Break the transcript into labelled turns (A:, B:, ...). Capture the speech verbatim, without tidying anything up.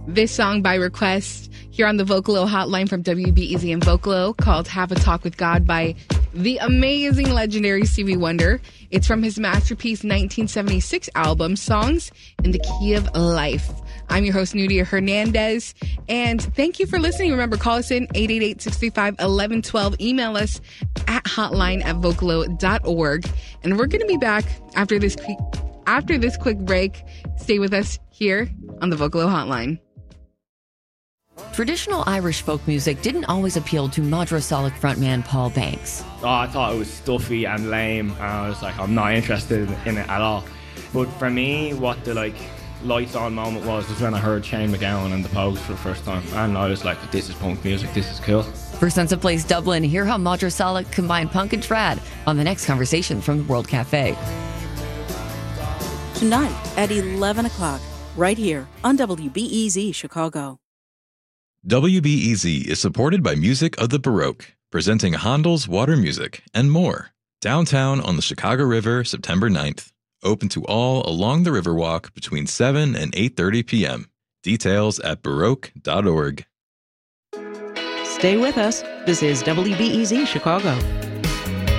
A: this song by request here on the Vocalo hotline from W B E Z and Vocalo, called Have a Talk with God by the amazing, legendary Stevie Wonder. It's from his masterpiece nineteen seventy-six album, Songs in the Key of Life. I'm your host, Nudia Hernandez, and thank you for listening. Remember, call us in eight eight eight, six three five, one one one two. Email us at hotline at vocalo dot org. And we're going to be back after this quick, after this quick break. Stay with us here on the Vocalo hotline.
B: Traditional Irish folk music didn't always appeal to Madrasalic frontman Paul Banks.
C: Oh, I thought it was stuffy and lame, and I was like, I'm not interested in it at all. But for me, what the like lights on moment was was when I heard Shane MacGowan and the Pogues for the first time, and I was like, this is punk music, this is cool.
B: For Sense of Place Dublin, hear how Madrasalic combined punk and trad on the next conversation from the World Cafe.
D: Tonight at eleven o'clock, right here on W B E Z Chicago.
E: W B E Z is supported by Music of the Baroque, presenting Handel's Water Music and more. Downtown on the Chicago River, September ninth. Open to all along the Riverwalk between seven and eight thirty p.m. Details at baroque dot org.
D: Stay with us. This is W B E Z Chicago.